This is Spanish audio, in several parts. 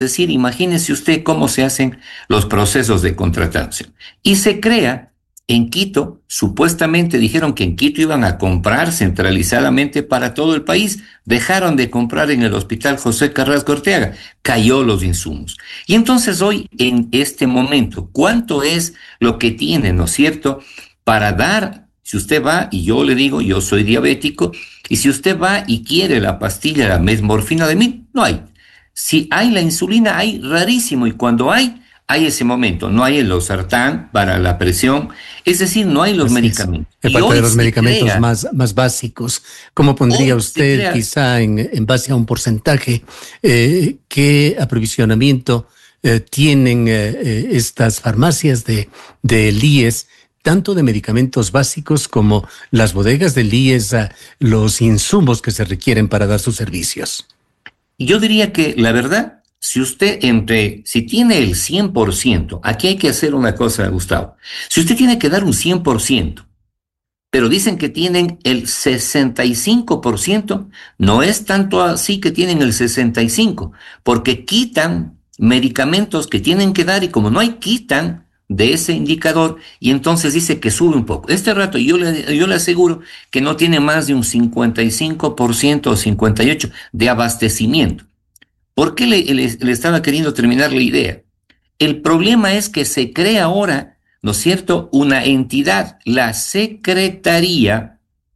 decir, imagínese usted cómo se hacen los procesos de contratación. Y se crea en Quito, supuestamente dijeron que en Quito iban a comprar centralizadamente para todo el país. Dejaron de comprar en el Hospital José Carrasco Orteaga. Cayó los insumos. Y entonces hoy, en este momento, ¿cuánto es lo que tiene, no es cierto, para dar? Si usted va, y yo le digo, yo soy diabético, y si usted va y quiere la pastilla, la mesmorfina de 1000, no hay. Si hay la insulina, hay rarísimo, y cuando hay ese momento, no hay el losartán para la presión, es decir, no hay los Así medicamentos. es parte de los medicamentos más básicos. ¿Cómo pondría usted, quizá en base a un porcentaje, qué aprovisionamiento tienen estas farmacias del IES, tanto de medicamentos básicos como las bodegas del IES, los insumos que se requieren para dar sus servicios? Yo diría que, la verdad, si tiene el 100%, aquí hay que hacer una cosa, Gustavo. Si usted tiene que dar un 100%, pero dicen que tienen el 65%, no es tanto así que tienen el 65%, porque quitan medicamentos que tienen que dar y como no hay, quitan de ese indicador y entonces dice que sube un poco. Este rato yo le aseguro que no tiene más de un 55% o 58% de abastecimiento. ¿Por qué le estaba queriendo terminar la idea? El problema es que se crea ahora, ¿no es cierto?, una entidad, la Secretaría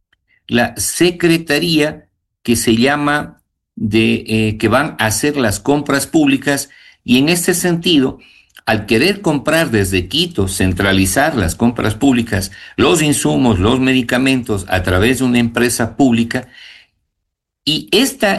que se llama que van a hacer las compras públicas, y en este sentido, al querer comprar desde Quito, centralizar las compras públicas, los insumos, los medicamentos a través de una empresa pública, y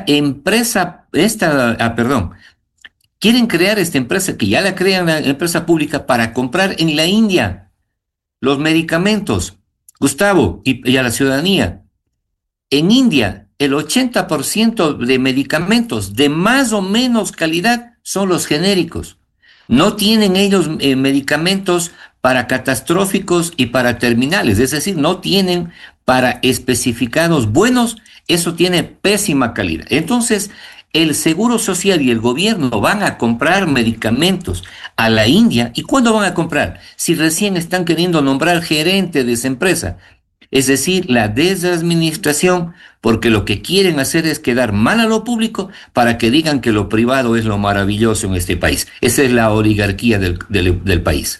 quieren crear esta empresa, que ya la crean la empresa pública, para comprar en la India los medicamentos, Gustavo, y a la ciudadanía. En India, el 80% de medicamentos de más o menos calidad son los genéricos. No tienen ellos medicamentos para catastróficos y para terminales, es decir, no tienen para especificados buenos, eso tiene pésima calidad. Entonces, el Seguro Social y el gobierno van a comprar medicamentos a la India. ¿Y cuándo van a comprar? Si recién están queriendo nombrar gerente de esa empresa. Es decir, la desadministración, porque lo que quieren hacer es quedar mal a lo público para que digan que lo privado es lo maravilloso en este país. Esa es la oligarquía del país.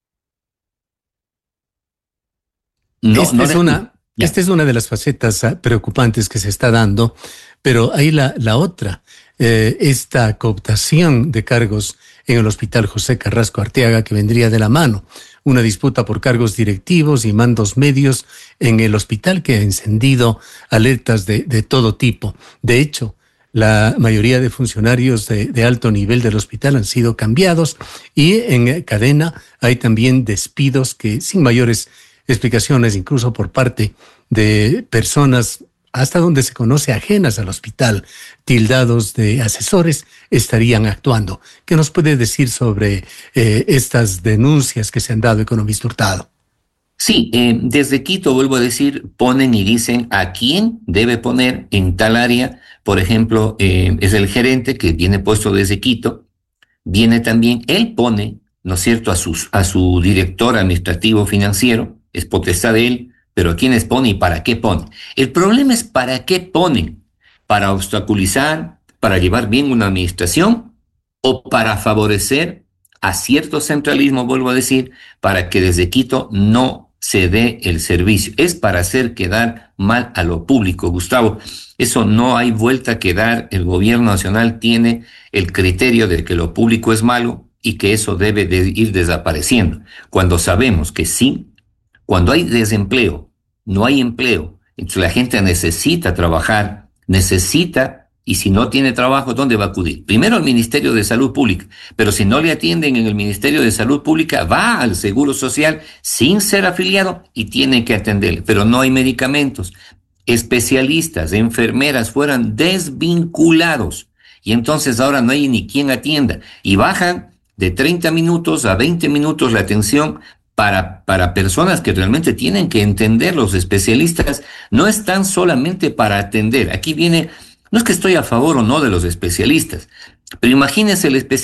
Esta es una de las facetas preocupantes que se está dando, pero hay la otra, esta cooptación de cargos en el Hospital José Carrasco Arteaga, que vendría de la mano. Una disputa por cargos directivos y mandos medios en el hospital que ha encendido alertas de todo tipo. De hecho, la mayoría de funcionarios de alto nivel del hospital han sido cambiados y en cadena hay también despidos que, sin mayores explicaciones, incluso por parte de personas hasta donde se conoce ajenas al hospital, tildados de asesores, estarían actuando. ¿Qué nos puede decir sobre estas denuncias que se han dado, economista Hurtado? Sí, desde Quito, vuelvo a decir, ponen y dicen a quién debe poner en tal área. Por ejemplo, es el gerente que viene puesto desde Quito, viene también, él pone, ¿no es cierto?, a su director administrativo financiero, es potestad de él, pero ¿a quiénes pone y para qué pone? El problema es para qué ponen, para obstaculizar, para llevar bien una administración o para favorecer a cierto centralismo, vuelvo a decir, para que desde Quito no se dé el servicio. Es para hacer quedar mal a lo público, Gustavo. Eso no hay vuelta que dar. El gobierno nacional tiene el criterio de que lo público es malo y que eso debe de ir desapareciendo. Cuando sabemos que sí, cuando hay desempleo, no hay empleo, entonces la gente necesita trabajar, y si no tiene trabajo, ¿dónde va a acudir? Primero al Ministerio de Salud Pública, pero si no le atienden en el Ministerio de Salud Pública, va al Seguro Social sin ser afiliado y tiene que atenderle, pero no hay medicamentos. Especialistas, enfermeras fueran desvinculados y entonces ahora no hay ni quien atienda y bajan de 30 minutos a 20 minutos la atención. Para personas que realmente tienen que entender. Los especialistas no están solamente para atender. Aquí viene, no es que estoy a favor o no de los especialistas, Pero imagínense el